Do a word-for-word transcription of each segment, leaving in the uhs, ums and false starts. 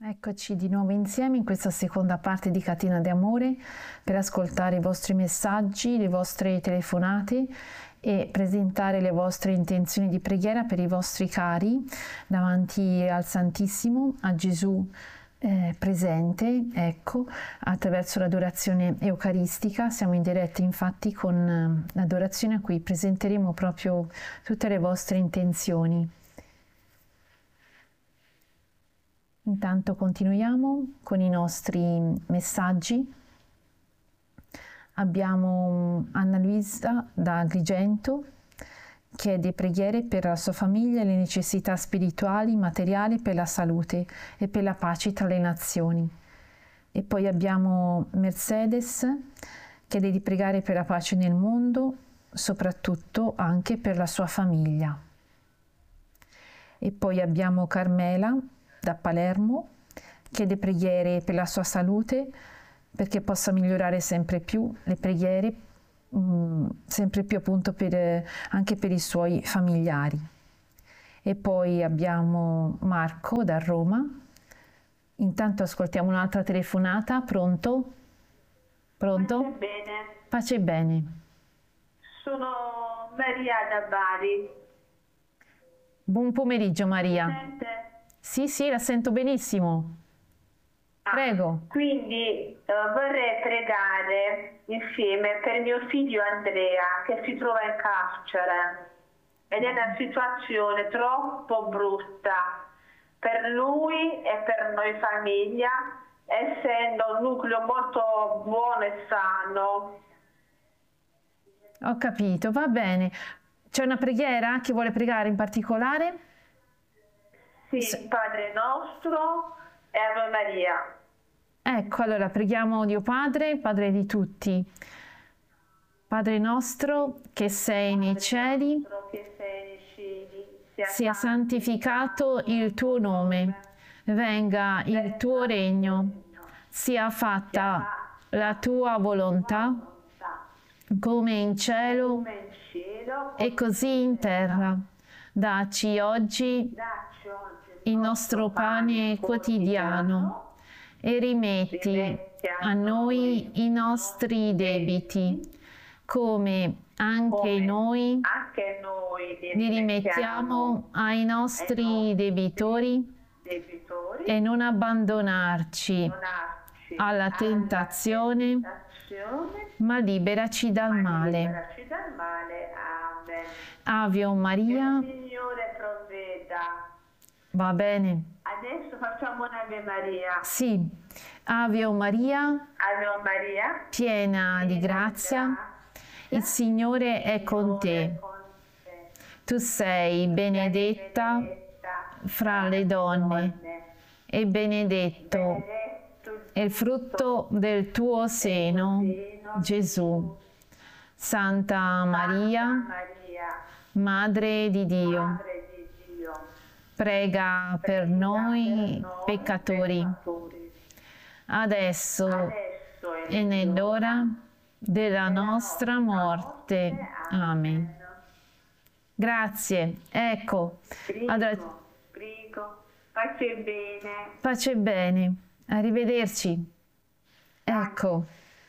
Eccoci di nuovo insieme in questa seconda parte di Catena d'Amore per ascoltare i vostri messaggi, le vostre telefonate e presentare le vostre intenzioni di preghiera per i vostri cari davanti al Santissimo, a Gesù eh, presente, ecco, attraverso l'adorazione eucaristica. Siamo in diretta infatti con eh, l'adorazione a cui presenteremo proprio tutte le vostre intenzioni. Intanto continuiamo con i nostri messaggi. Abbiamo Anna Luisa da Agrigento, chiede preghiere per la sua famiglia e le necessità spirituali, materiali, per la salute e per la pace tra le nazioni. E poi abbiamo Mercedes, chiede di pregare per la pace nel mondo, soprattutto anche per la sua famiglia. E poi abbiamo Carmela da Palermo, chiede preghiere per la sua salute perché possa migliorare sempre più, le preghiere mh, sempre più appunto per, eh, anche per i suoi familiari. E poi abbiamo Marco da Roma. Intanto ascoltiamo un'altra telefonata. Pronto? Pronto? Pace bene. Pace bene. Sono Maria da Bari. Buon pomeriggio Maria. Sente? Sì, sì, la sento benissimo. Ah, Prego. quindi eh, vorrei pregare insieme per mio figlio Andrea che si trova in carcere ed è una situazione troppo brutta per lui e per noi famiglia, essendo un nucleo molto buono e sano. Ho capito, va bene. C'è una preghiera che vuole pregare in particolare? Sì, S- Padre nostro e Ave Maria. Ecco, allora preghiamo Dio Padre, Padre di tutti. Padre nostro che sei nei cieli, Nostro che sei nei cieli, sia santificato il tuo nome, venga il tuo regno, sia fatta la tua volontà, come in cielo come in cielo, e così in terra. Dacci oggi dacci oggi il nostro pane quotidiano e rimetti a noi i nostri debiti, come anche noi anche noi li rimettiamo ai nostri debitori, debitori e non abbandonarci donarci alla tentazione, tentazione, ma liberaci dal ma male. liberaci dal male. Amen. Ave o Maria, Il Signore provveda. va bene? Adesso facciamo un'Ave Maria. Sì. Ave o Maria, Ave Maria, piena di grazia, il Signore è con te. con te. Tu sei benedetta fra le donne e benedetto Benedetto è il frutto del tuo seno, Gesù. Santa Maria, Maria, Madre di Dio, Madre di Dio, prega per noi per noi peccatori, peccatori, adesso adesso e nell'ora della nostra morte. Amen. Grazie. Ecco, Prego, allora, prego, pace bene. pace bene. Arrivederci. Ecco.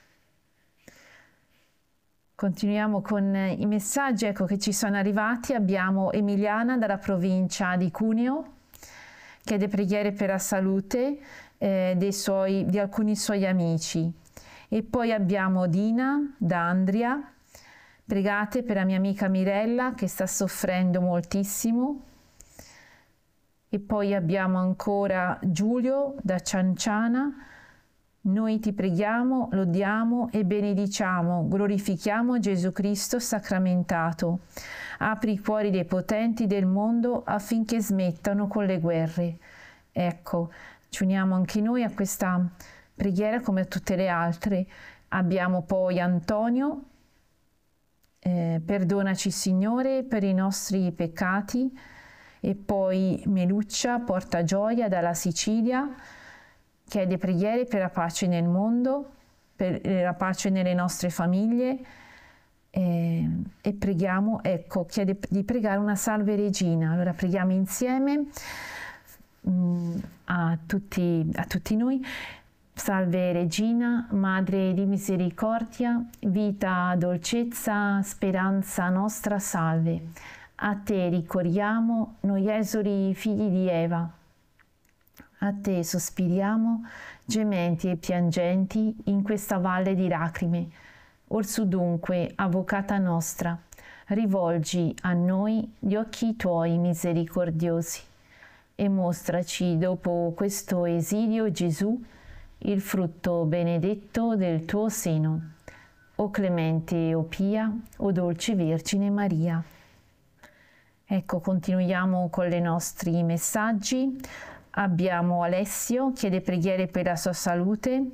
Continuiamo con i messaggi, ecco, che ci sono arrivati. Abbiamo Emiliana dalla provincia di Cuneo, chiede preghiere per la salute eh, dei suoi, di alcuni suoi amici. E poi abbiamo Dina da Andria, pregate per la mia amica Mirella che sta soffrendo moltissimo. E poi abbiamo ancora Giulio da Cianciana. Noi ti preghiamo, lodiamo e benediciamo, glorifichiamo Gesù Cristo sacramentato. Apri i cuori dei potenti del mondo affinché smettano con le guerre. Ecco, ci uniamo anche noi a questa preghiera come a tutte le altre. Abbiamo poi Antonio, eh, perdonaci Signore per i nostri peccati. E poi Meluccia, porta gioia dalla Sicilia, chiede preghiere per la pace nel mondo, per la pace nelle nostre famiglie e, e preghiamo, ecco, chiede di pregare una Salve Regina. Allora preghiamo insieme. Mm, a tutti, a tutti noi. Salve Regina, Madre di misericordia, vita, dolcezza, speranza nostra, salve. A te ricorriamo, noi esuli figli di Eva. A te sospiriamo, gementi e piangenti, in questa valle di lacrime. Orsù dunque, avvocata nostra, rivolgi a noi gli occhi tuoi misericordiosi e mostraci dopo questo esilio, Gesù, il frutto benedetto del tuo seno. O clemente, o pia, o dolce Vergine Maria. Ecco, continuiamo con i nostri messaggi. Abbiamo Alessio, chiede preghiere per la sua salute.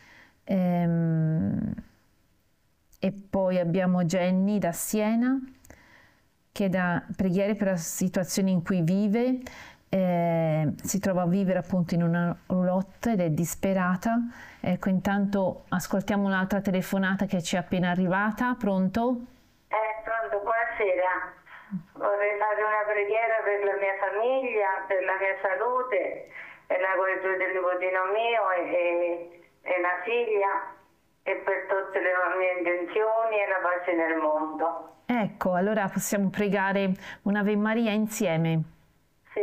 Ehm, e poi abbiamo Jenny da Siena, chiede preghiere per la situazione in cui vive. Eh, si trova a vivere appunto in una roulotte ed è disperata. Ecco, intanto ascoltiamo un'altra telefonata che ci è appena arrivata. Pronto? Eh, pronto, buonasera. Vorrei fare una preghiera per la mia famiglia, per la mia salute, per la guarigione del nipotino mio e, e, e una figlia, e per tutte le mie intenzioni e la pace nel mondo. Ecco, allora possiamo pregare un'Ave Maria insieme. Sì.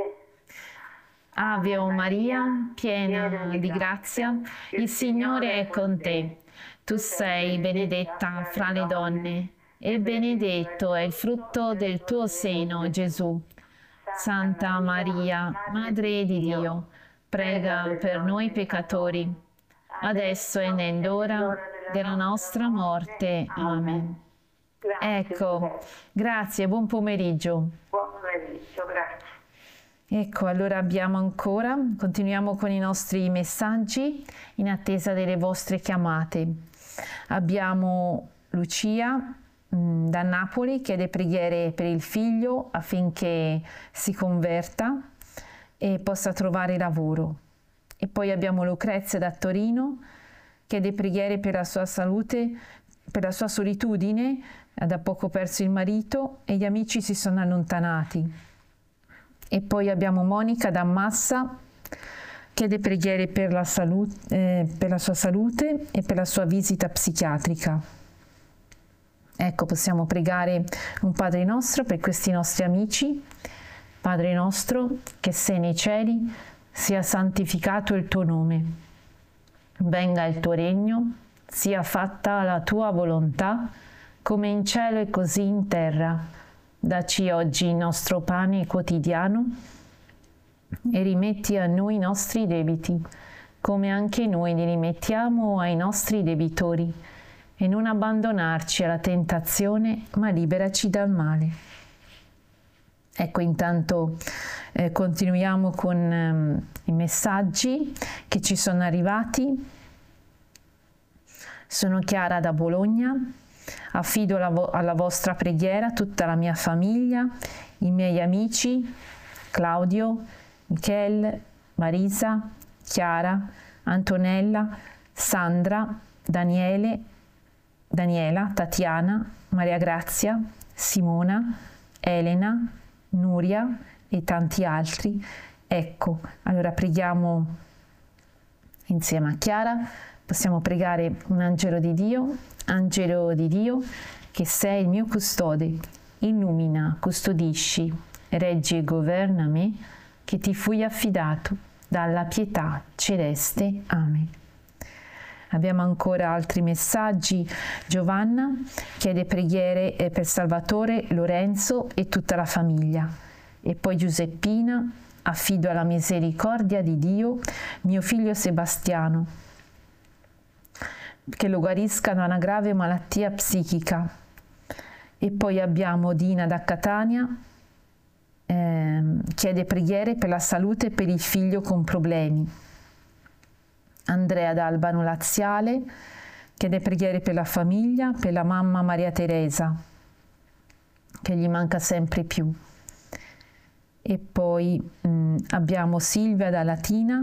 Ave Maria, piena di grazia, il Signore è con te. Tu sei benedetta fra le donne, e benedetto è il frutto del tuo seno, Gesù. Santa Maria, Madre di Dio, prega per noi peccatori, adesso e nell'ora della nostra morte. Amen. Ecco, grazie, buon pomeriggio. Buon pomeriggio, grazie. Ecco, allora abbiamo ancora, continuiamo con i nostri messaggi in attesa delle vostre chiamate. Abbiamo Lucia da Napoli, chiede preghiere per il figlio affinché si converta e possa trovare lavoro. E poi abbiamo Lucrezia da Torino, chiede preghiere per la sua salute, per la sua solitudine, ha da poco perso il marito e gli amici si sono allontanati. E poi abbiamo Monica da Massa, chiede preghiere per la, salute, eh, per la sua salute e per la sua visita psichiatrica. Ecco, possiamo pregare un Padre nostro per questi nostri amici. Padre nostro, che sei nei cieli, sia santificato il tuo nome. Venga il tuo regno, sia fatta la tua volontà, come in cielo e così in terra. Dacci oggi il nostro pane quotidiano e rimetti a noi i nostri debiti, come anche noi li rimettiamo ai nostri debitori. E non abbandonarci alla tentazione, ma liberaci dal male. Ecco, intanto eh, continuiamo con ehm, i messaggi che ci sono arrivati. Sono Chiara da Bologna, affido la vo- alla vostra preghiera tutta la mia famiglia, i miei amici, Claudio, Michele, Marisa, Chiara, Antonella, Sandra, Daniele, Daniela, Tatiana, Maria Grazia, Simona, Elena, Nuria e tanti altri. Ecco, allora preghiamo insieme a Chiara, possiamo pregare un angelo di Dio. Angelo di Dio, che sei il mio custode, illumina, custodisci, reggi e governa me, che ti fui affidato dalla pietà celeste. Amen. Abbiamo ancora altri messaggi. Giovanna chiede preghiere per Salvatore, Lorenzo e tutta la famiglia. E poi Giuseppina, affido alla misericordia di Dio mio figlio Sebastiano, che lo guarisca da una grave malattia psichica. E poi abbiamo Dina da Catania, eh, chiede preghiere per la salute e per il figlio con problemi. Andrea da Albano Laziale chiede preghiere per la famiglia, per la mamma Maria Teresa, che gli manca sempre più. E poi mh, abbiamo Silvia da Latina,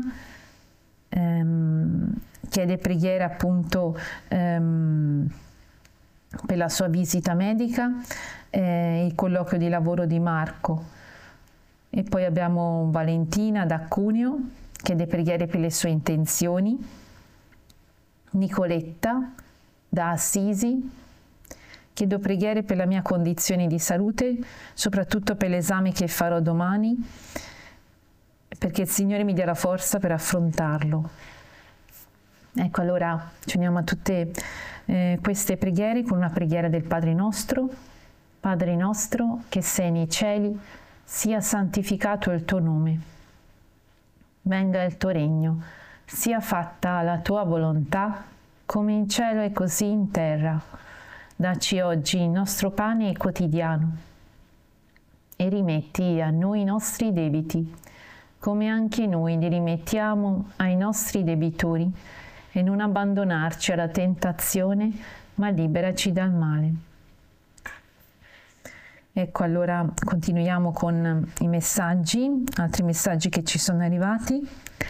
ehm, chiede preghiere appunto ehm, per la sua visita medica e il colloquio di lavoro di Marco. E poi abbiamo Valentina da Cuneo, chiede preghiere per le sue intenzioni. Nicoletta da Assisi: chiedo preghiere per la mia condizione di salute, soprattutto per l'esame che farò domani, perché il Signore mi dia la forza per affrontarlo. Ecco, allora ci uniamo a tutte eh, queste preghiere con una preghiera del Padre nostro. Padre nostro che sei nei cieli, sia santificato il tuo nome. Venga il tuo regno, sia fatta la tua volontà, come in cielo e così in terra. Dacci oggi il nostro pane quotidiano e rimetti a noi i nostri debiti, come anche noi li rimettiamo ai nostri debitori, e non abbandonarci alla tentazione, ma liberaci dal male. Ecco, allora continuiamo con i messaggi, altri messaggi che ci sono arrivati.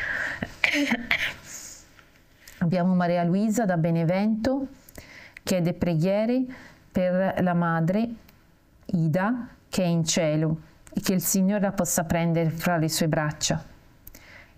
Abbiamo Maria Luisa da Benevento, chiede preghiere per la madre Ida che è in cielo e che il Signore la possa prendere fra le sue braccia.